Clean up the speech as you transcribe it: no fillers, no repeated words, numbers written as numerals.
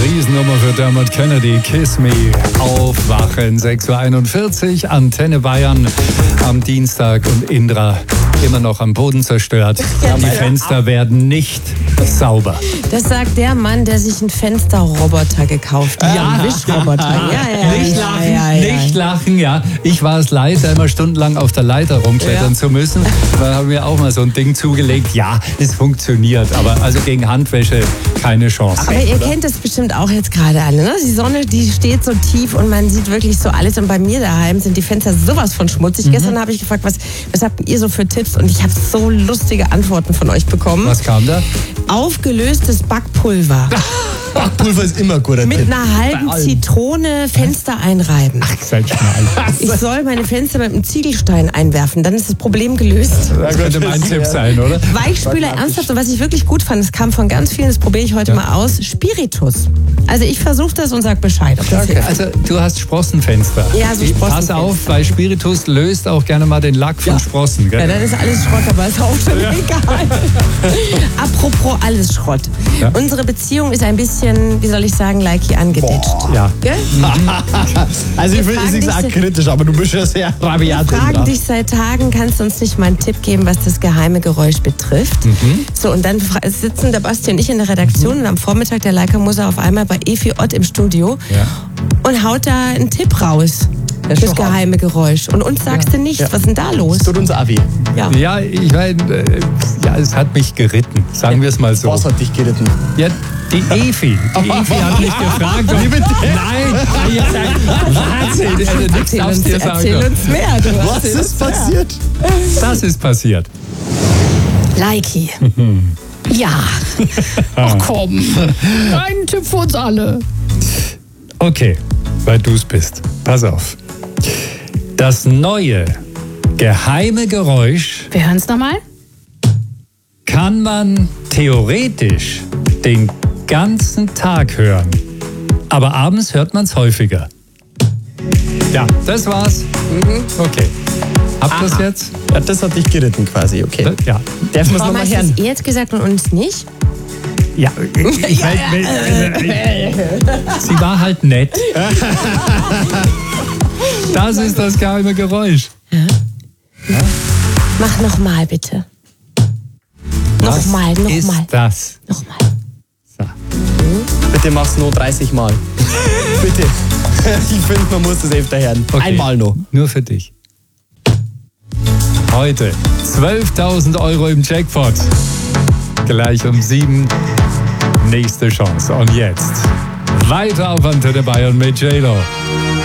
Riesennummer für Dermot Kennedy, Kiss Me. Aufwachen, 6.41 Uhr, Antenne Bayern am Dienstag und Indra immer noch am Boden zerstört. Die Fenster werden nicht sauber. Das sagt der Mann, der sich einen Fensterroboter gekauft hat. Ja. Einen Wischroboter. Nicht lachen, ja. Ich war es leid, immer stundenlang auf der Leiter rumklettern zu müssen. Da haben wir auch mal so ein Ding zugelegt. Ja, es funktioniert, aber also gegen Handwäsche keine Chance. Aber ihr kennt das bestimmt auch jetzt gerade alle, ne? Die Sonne, die steht so tief und man sieht wirklich so alles. Und bei mir daheim sind die Fenster sowas von schmutzig. Gestern habe ich gefragt, was habt ihr so für Tipps? Und ich habe so lustige Antworten von euch bekommen. Was kam da? Aufgelöstes Backpulver. Backpulver ist immer gut. Mit einer halben Zitrone Fenster einreiben. Seid schnell. Ich soll meine Fenster mit einem Ziegelstein einwerfen, dann ist das Problem gelöst. Das könnte mein Tipp sein, oder? Weichspüler, ernsthaft, und was ich wirklich gut fand, das kam von ganz vielen, das probiere ich heute mal aus, Spiritus. Also ich versuche das und sag Bescheid, ob das hilft. Also du hast Sprossenfenster. Ja, so Sprossenfenster. Pass auf, weil Spiritus löst auch gerne mal den Lack von Sprossen. Gell? Ja, dann ist alles Schrott, aber ist auch schon egal. Apropos alles Schrott. Ja. Unsere Beziehung ist ein bisschen, wie soll ich sagen, likey angeditscht. Ja. Gell? Also ich will fragen nicht sagen dich- kritisch, aber du bist ja sehr rabiat. Wir fragen dich seit Tagen, kannst du uns nicht mal einen Tipp geben, was das geheime Geräusch betrifft? So, und dann sitzen der Basti und ich in der Redaktion und am Vormittag der Leica muss er auf einmal bei Efi Ott im Studio und haut da einen Tipp raus. Ja, Das schon geheime Geräusch. Und uns sagst du nichts. Was ist denn da los? Tut uns auch weh. Ja. Ja, ich meine, es hat mich geritten, sagen wir es mal so. Was hat dich geritten? Ja, die Efi. Die Efi hat mich gefragt. Nein, Wahnsinn. Nichts darfst du dir Erzähl sagen. uns mehr. Du Was ist passiert? Das ist passiert. Likey. Ja. Ach komm. Ein Tipp für uns alle. Okay, weil du es bist. Pass auf. Das neue geheime Geräusch Wir hören es nochmal. kann man theoretisch den ganzen Tag hören. Aber abends hört man es häufiger. Ja, das war's. Okay. Habt ihr das jetzt? Ja, das hat dich geritten quasi, okay. Ja. Darf man es Warum nochmal hast du hören? es ihr jetzt gesagt und uns nicht? Ja, sie war halt nett. Das ist das geheime Geräusch. Mach nochmal, bitte. Was Nochmal. ist das? Nochmal. So. Bitte mach's nur 30 Mal. Bitte. Ich finde, man muss das öfter hören. Okay. Einmal noch. Nur für dich. Heute 12.000 Euro im Jackpot. Gleich um 7. Nächste Chance. Und jetzt weiter auf Antenne Bayern mit J-Lo.